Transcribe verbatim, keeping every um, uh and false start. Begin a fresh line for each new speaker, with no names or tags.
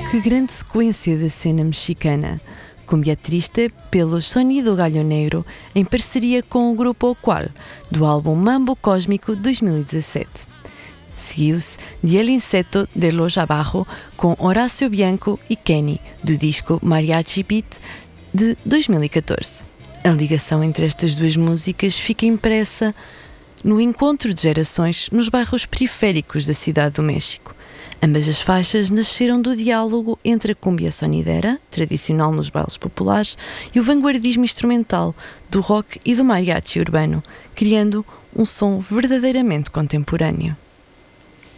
Que grande sequência da cena mexicana! Cumbia Triste pelo Sonido Gallo Negro, em parceria com o grupo O Qual, do álbum Mambo Cósmico dois mil e dezassete. Seguiu-se de El Inseto de Los Abajo com Horacio Bianco e Kenny, do disco Mariachi Beat de dois mil e catorze. A ligação entre estas duas músicas fica impressa no encontro de gerações nos bairros periféricos da Cidade do México. Ambas as faixas nasceram do diálogo entre a cumbia sonidera, tradicional nos bailes populares, e o vanguardismo instrumental do rock e do mariachi urbano, criando um som verdadeiramente contemporâneo.